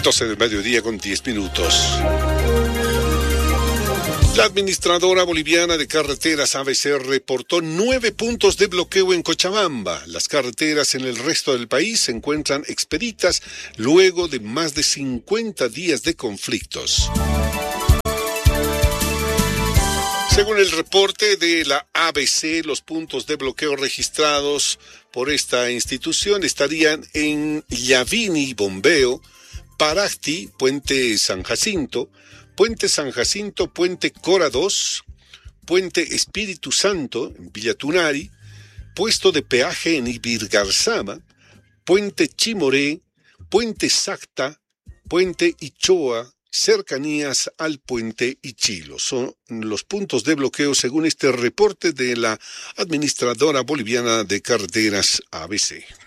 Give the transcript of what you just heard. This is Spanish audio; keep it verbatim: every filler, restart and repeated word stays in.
doce del mediodía con diez minutos. La administradora boliviana de carreteras A B C reportó nueve puntos de bloqueo en Cochabamba. Las carreteras en el resto del país se encuentran expeditas luego de más de cincuenta días de conflictos. Según el reporte de la A B C, los puntos de bloqueo registrados por esta institución estarían en Llavini, Bombeo, Paracti, Puente San Jacinto, Puente San Jacinto, Puente Cora dos, Puente Espíritu Santo, en Villa Tunari, Puesto de Peaje en Ibirgarzama, Puente Chimoré, Puente Sacta, Puente Ichoa, cercanías al Puente Ichilo. Son los puntos de bloqueo según este reporte de la administradora boliviana de carreteras A B C.